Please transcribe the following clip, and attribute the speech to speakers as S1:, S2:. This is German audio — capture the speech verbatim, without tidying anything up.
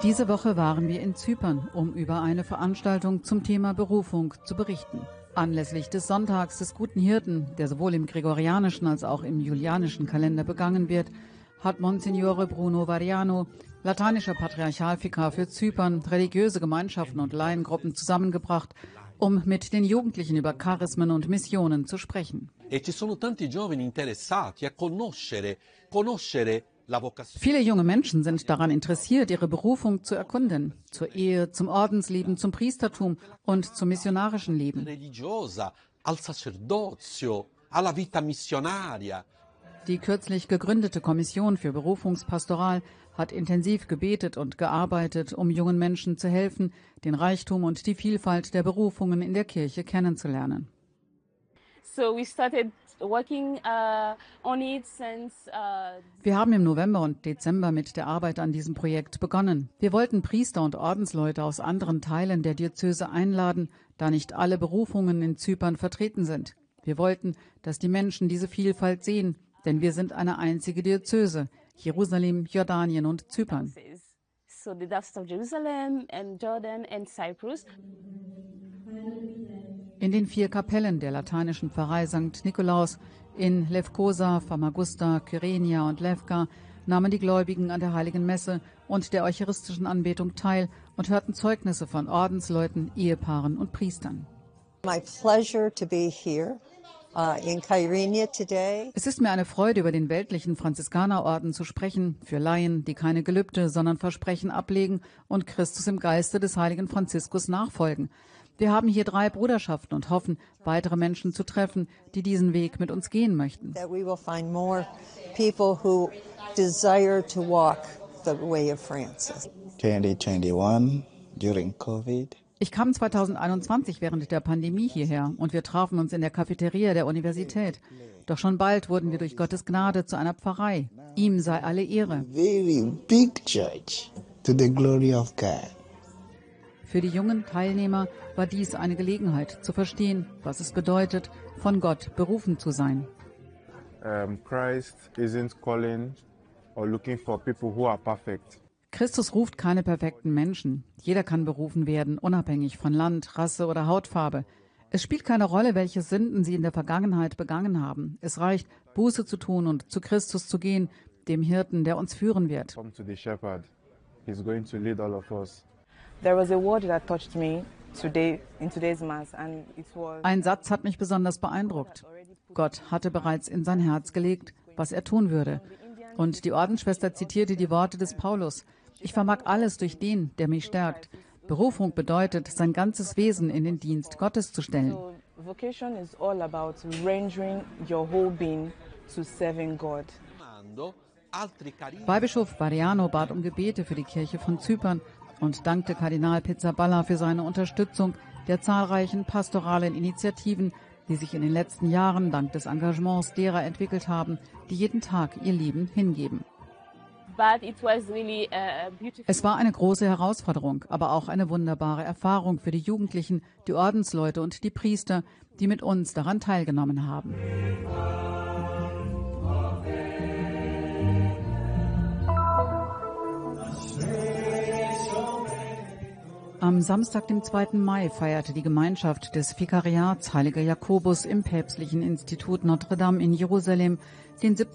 S1: Diese Woche waren wir in Zypern, um über eine Veranstaltung zum Thema Berufung zu berichten. Anlässlich des Sonntags des Guten Hirten, der sowohl im gregorianischen als auch im julianischen Kalender begangen wird, hat Monsignore Bruno Variano, lateinischer Patriarchalvikar für Zypern, religiöse Gemeinschaften und Laiengruppen zusammengebracht, um mit den Jugendlichen über Charismen und Missionen zu sprechen. Viele junge Menschen sind daran interessiert, ihre Berufung zu erkunden, zur Ehe, zum Ordensleben, zum Priestertum und zum missionarischen Leben. Die kürzlich gegründete Kommission für Berufungspastoral hat intensiv gebetet und gearbeitet, um jungen Menschen zu helfen, den Reichtum und die Vielfalt der Berufungen in der Kirche kennenzulernen.
S2: So we started working uh, on it since, uh,
S1: Wir haben im November und Dezember mit der Arbeit an diesem Projekt begonnen. Wir wollten Priester und Ordensleute aus anderen Teilen der Diözese einladen, da nicht alle Berufungen in Zypern vertreten sind. Wir wollten, dass die Menschen diese Vielfalt sehen, denn wir sind eine einzige Diözese, Jerusalem, Jordanien und Zypern.
S2: so the Diocese of Jerusalem and Jordan and Cyprus.
S1: In den vier Kapellen der lateinischen Pfarrei Sankt Nikolaus in Lefkosa, Famagusta, Kyrenia und Levka nahmen die Gläubigen an der Heiligen Messe und der eucharistischen Anbetung teil und hörten Zeugnisse von Ordensleuten, Ehepaaren und Priestern.
S3: My pleasure to be here uh, in Kyrenia today.
S1: Es ist mir eine Freude, über den weltlichen Franziskanerorden zu sprechen, für Laien, die keine Gelübde, sondern Versprechen ablegen und Christus im Geiste des heiligen Franziskus nachfolgen. Wir haben hier drei Bruderschaften und hoffen, weitere Menschen zu treffen, die diesen Weg mit uns gehen möchten.
S3: That we will find more people who desire to walk the way of Francis.
S4: twenty twenty-one, during COVID.
S1: Ich kam zweitausendeinundzwanzig während der Pandemie hierher und wir trafen uns in der Cafeteria der Universität. Doch schon bald wurden wir durch Gottes Gnade zu einer Pfarrei. Ihm sei alle Ehre.
S4: Very big church to the glory of God.
S1: Für die jungen Teilnehmer war dies eine Gelegenheit, zu verstehen, was es bedeutet, von Gott berufen zu sein.
S5: Um, Christ isn't calling or looking for people who are perfect.
S1: Christus ruft keine perfekten Menschen. Jeder kann berufen werden, unabhängig von Land, Rasse oder Hautfarbe. Es spielt keine Rolle, welche Sünden sie in der Vergangenheit begangen haben. Es reicht, Buße zu tun und zu Christus zu gehen, dem Hirten, der uns führen wird.
S5: Come to the shepherd. He's going to lead all of us.
S6: There was a word that touched me today in today's mass and it was
S1: Ein Satz hat mich besonders beeindruckt. Gott hatte bereits in sein Herz gelegt, was er tun würde. Und die Ordensschwester zitierte die Worte des Paulus. Ich vermag alles durch den, der mich stärkt. Berufung bedeutet, sein ganzes Wesen in den Dienst Gottes zu stellen.
S6: So vocation is all about rendering your whole being to serving God.
S1: Weihbischof Variano bat um Gebete für die Kirche von Zypern und dankte Kardinal Pizzaballa für seine Unterstützung der zahlreichen pastoralen Initiativen, die sich in den letzten Jahren dank des Engagements derer entwickelt haben, die jeden Tag ihr Leben hingeben.
S2: But it was really a beautiful.
S1: Es war eine große Herausforderung, aber auch eine wunderbare Erfahrung für die Jugendlichen, die Ordensleute und die Priester, die mit uns daran teilgenommen haben. Am Samstag, dem zweiten Mai, feierte die Gemeinschaft des Vikariats Heiliger Jakobus im Päpstlichen Institut Notre Dame in Jerusalem den siebzehnten